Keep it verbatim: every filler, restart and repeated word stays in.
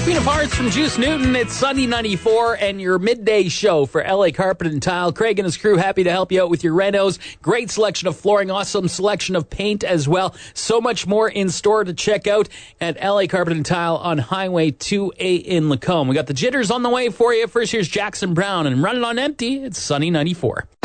Queen of Hearts from Juice Newton. It's Sunday ninety-four and your midday show for L A Carpet and Tile. Craig and his crew happy to help you out with your renos. Great selection of flooring, awesome selection of paint as well. So much more in store to check out at L A Carpet and Tile on Highway two A in Lacombe. We got the jitters on the way for you. First, here's Jackson Brown and Running on Empty. It's Sunny ninety-four.